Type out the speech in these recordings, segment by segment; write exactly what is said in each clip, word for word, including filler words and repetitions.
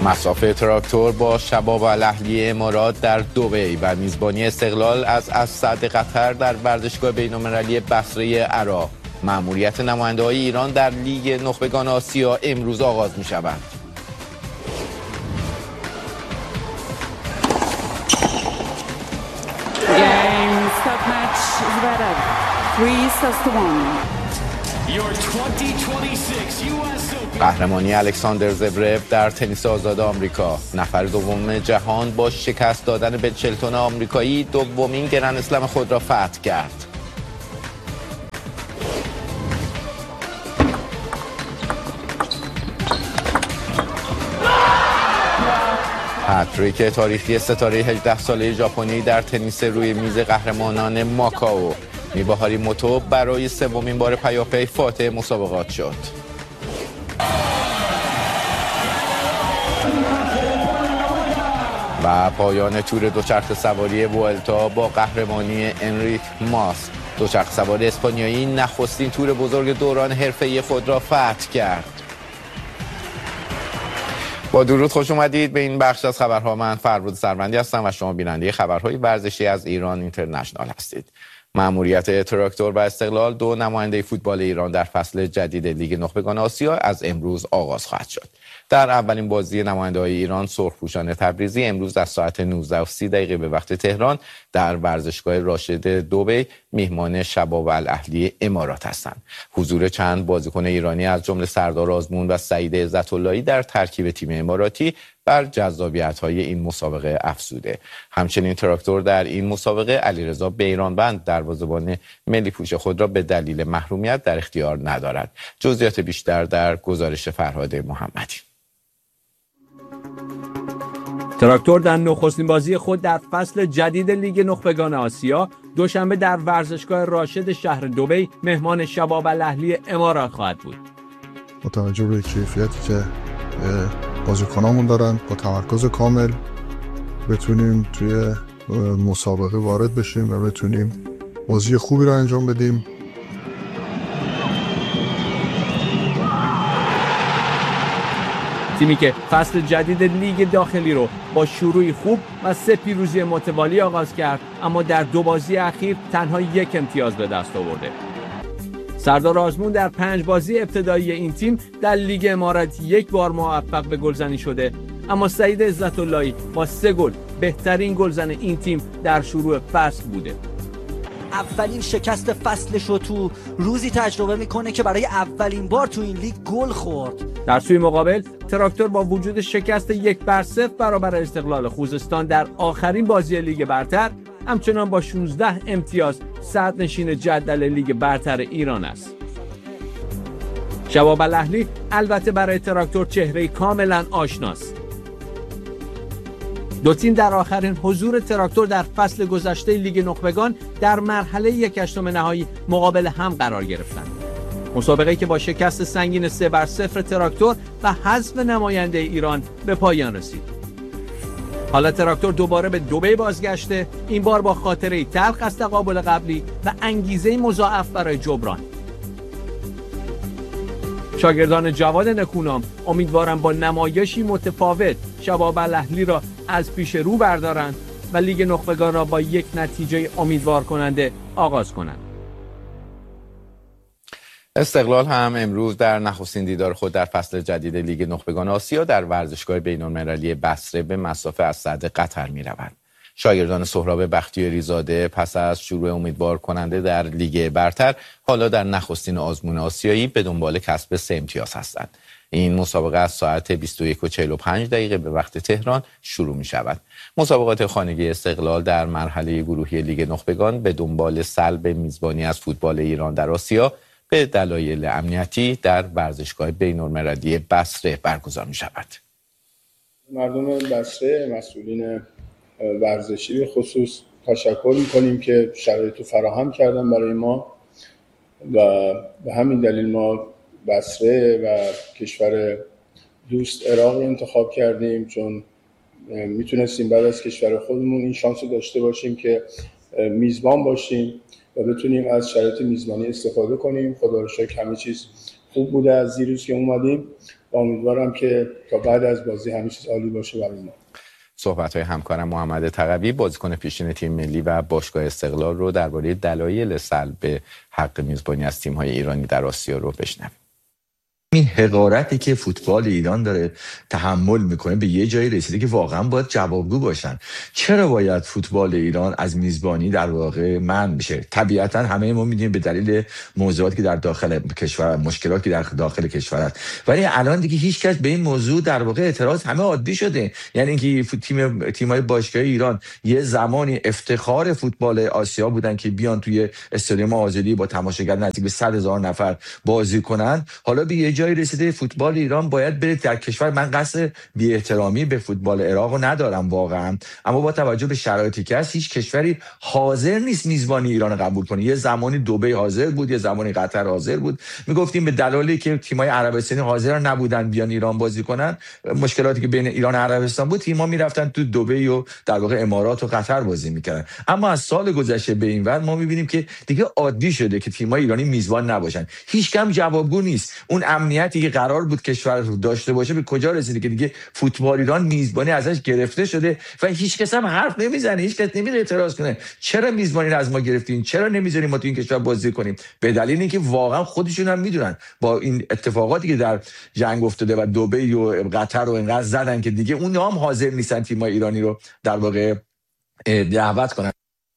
مسافه تراکتور با شباب الاهلی امارات در دبی و میزبانی استقلال از اسد قطر در ورزشگاه بین‌المللی بصره عراق. مأموریت نماینده‌های ایران در لیگ نخبگان آسیا امروز آغاز می‌شود. Game stop match Zverev three sets to one. قهرمانی الکساندر زورف در تنیس آزاد آمریکا. نفر دوم جهان با شکست دادن به چلتون آمریکایی دومین گرند اسلم خود را فتح کرد. هتریک تاریخی ستاره هجده ساله ژاپنی در تنیس روی میز قهرمانان ماکائو. میباهاری موتو برای سومین بار پیاپی فاتح مسابقات شد. و پایان تور دوچرخه سواری وولتا با قهرمانی انریک ماس. دوچرخه سوار اسپانیایی نخستین تور بزرگ دوران حرفه‌ای خود را فتح کرد. با درود خوش اومدید به این بخش از خبرها. من فرود سروندی هستم و شما بیننده خبرهای ورزشی از ایران اینترنشنال هستید. مأموریت تراکتور و استقلال، دو نماینده فوتبال ایران در فصل جدید لیگ نخبگان آسیا، از امروز آغاز خواهد شد. در اولین بازی نماینده‌های ایران سرخپوشان تبریزی امروز از ساعت نوزده و سی دقیقه به وقت تهران در ورزشگاه راشد دبی میهمان شباب الاهلی امارات هستند. حضور چند بازیکن ایرانی از جمله سردار آزمون و سعید عزت‌اللهی در ترکیب تیم اماراتی بر جذابیت‌های این مسابقه افزوده. همچنین تراکتور در این مسابقه علیرضا بیرانوند دروازه‌بان ملی پوش خود را به دلیل محرومیت در اختیار ندارد. جزئیات بیشتر در گزارش فرهاد محمدی. تراکتور در نخستین بازی خود در فصل جدید لیگ نخبگان آسیا دوشنبه در ورزشگاه راشد شهر دبی مهمان شباب الاهلی امارات خواهد بود. با توجه به کیفیتی که بازیکنامون دارن، با تمرکز کامل بتونیم توی مسابقه وارد بشیم و بتونیم بازی خوبی رو انجام بدیم. تیمی که فصل جدید لیگ داخلی رو با شروعی خوب و سه پیروزی متوالی آغاز کرد، اما در دو بازی اخیر تنها یک امتیاز به دست آورده. سردار آزمون در پنج بازی ابتدایی این تیم در لیگ امارات یک بار موفق به گلزنی شده، اما سعید عزت‌اللهی با سه گل بهترین گلزن این تیم در شروع فصل بوده. اولین شکست فصلش رو تو روزی تجربه میکنه که برای اولین بار تو این لیگ گل خورد. در سوی مقابل تراکتور با وجود شکست یک بر صفر برابر استقلال خوزستان در آخرین بازی لیگ برتر همچنان با شانزده امتیاز صدرنشین جدول لیگ برتر ایران است. شباب الاهلی البته برای تراکتور چهره کاملا آشناست. دو تیم در آخرین حضور تراکتور در فصل گذشته لیگ نخبگان در مرحله یک هشتم نهایی مقابل هم قرار گرفتند. مسابقه‌ای که با شکست سنگین سه بر صفر تراکتور و حذف نماینده ایران به پایان رسید. حالا تراکتور دوباره به دبی بازگشته، این بار با خاطره تلخ از تقابل قبلی و انگیزه مضاعف برای جبران. شاگردان جواد نکونام امیدوارند با نمایشی متفاوت شباب الاهلی را از پیش رو بردارند و لیگ نخبگان را با یک نتیجه امیدوار کننده آغاز کنند. استقلال هم امروز در نخستین دیدار خود در فصل جدید لیگ نخبگان آسیا در ورزشگاه بین‌المللی بصره به مسافه از اسد قطر می‌روند. شاگردان سهراب بختیاری زاده پس از شروع امیدوار کننده در لیگ برتر حالا در نخستین آزمون آسیایی به دنبال کسب سه امتیاز هستند. این مسابقه از ساعت بیست و یک و چهل و پنج دقیقه به وقت تهران شروع می شود. مسابقات خانگی استقلال در مرحله گروهی لیگ نخبگان به دنبال سلب میزبانی از فوتبال ایران در آسیا به دلایل امنیتی در ورزشگاه بین‌المللی بصره برگزار می شود. مردم بصره، مسئولین ورزشی به خصوص تشکر می‌کنیم که شرایط فراهم کردن برای ما و به همین دلیل ما بصره و کشور دوست عراق رو انتخاب کردیم، چون میتونستیم بعد از کشور خودمون این شانس رو داشته باشیم که میزبان باشیم و بتونیم از شرایط میزبانی استفاده کنیم. خدا رو شکر همه چیز خوب بوده از دیروز که اومدیم و امیدوارم که تا بعد از بازی همه چیز عالی باشه برای ما. صحبت‌های همکارم محمد تقوی بازیکن پیشین تیم ملی و باشگاه استقلال رو درباره دلایل سلب حق میزبانی از تیم‌های ایرانی در آسیا رو بشنویم. این حقارتی که فوتبال ایران داره تحمل میکنه به یه جایی رسیده که واقعا باید جوابگو باشن. چرا باید فوتبال ایران از میزبانی در واقع منع بشه؟ طبیعتا همه ما میدونیم به دلیل موضوعاتی که در داخل کشور، مشکلاتی که در داخل کشور است، ولی الان دیگه هیچ کس به این موضوع در واقع اعتراض، همه عادی شده. یعنی اینکه تیم تیم‌های باشگاه ایران یه زمانی افتخار فوتبال آسیا بودن که بیان توی استادیوم آزادی با تماشاگر نزدیک به صد هزار نفر بازی کنن، حالا به جایی رسیده فوتبال ایران باید بره در کشور. من قصد بی احترامی به فوتبال عراق رو ندارم واقعا، اما با توجه به شرایطی که هست هیچ کشوری حاضر نیست میزبانی ایران رو قبول کنه. یه زمانی دبی حاضر بود، یه زمانی قطر حاضر بود. میگفتیم به دلایلی که تیم‌های عربستانی حاضر نبودن بیان ایران بازی کنن، مشکلاتی که بین ایران و عربستان بود، تیم‌ها میرفتن تو دبی و در واقع امارات و قطر بازی میکردن. اما از سال گذشته به این ور ما میبینیم که دیگه عادی شده که تیم‌های ایرانی میزبان نباشن. هیچ کم جوابگو نیست. اون امنیتی که قرار بود کشور داشته باشه به کجا رسیده که دیگه فوتبال ایران میزبانی ازش گرفته شده و هیچ کس هم حرف نمیزنه، هیچ کس نمیره اعتراض کنه. چرا میزبانی رو از ما گرفتین؟ چرا نمیذاریم ما تو این کشور بازی کنیم؟ به دلیل اینکه واقعا خودشون هم میدونن با این اتفاقاتی که در جنگ افتاده و دبی و قطر رو انقدر زدن که دیگه اونها هم حاضر نیستن تیم‌های ایرانی رو در واقع دعوت کنن.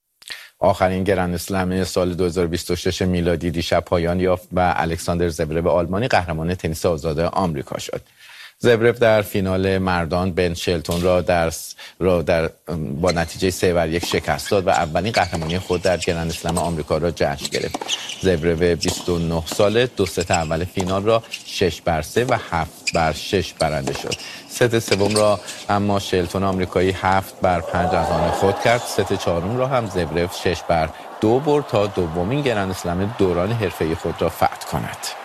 آخرین گرند اسلم سال دو هزار و بیست و شش میلادی دیشب پایان یافت و الکساندر زورف آلمانی قهرمان تنیس آزاد آمریکا شد. زورف در فینال مردان بن شلتون را در را در با نتیجه سه بر یک شکست داد و اولین قهرمانی خود در گرند اسلم آمریکا را جشن گرفت. زورف بیست و نه ساله دو ست اول فینال را شش بر سه و هفت بر شش برنده شد. ست سوم را اما شلتون آمریکایی هفت بر پنج از آن خود کرد. ست چهارم را هم زورف شش بر دو برد تا دومین گرند اسلم دوران حرفه‌ای خود را فتح کند.